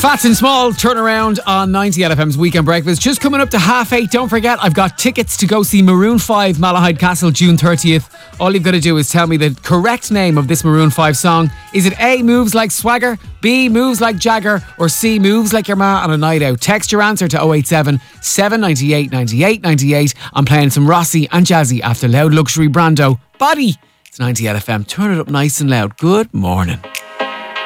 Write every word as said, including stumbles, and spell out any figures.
Fats and Small, turn around on ninety L F M's Weekend Breakfast. Just coming up to half eight. Don't forget, I've got tickets to go see Maroon five Malahide Castle June thirtieth. All you've got to do is tell me the correct name of this Maroon five song. Is it A, Moves Like Swagger, B, Moves Like Jagger, or C, Moves Like Your Ma on a Night Out? Text your answer to oh eight seven, seven nine eight, nine eight nine eight. I'm playing some Rossi and Jazzy after Loud Luxury Brando. Body. It's ninety L F M. Turn it up nice and loud. Good morning.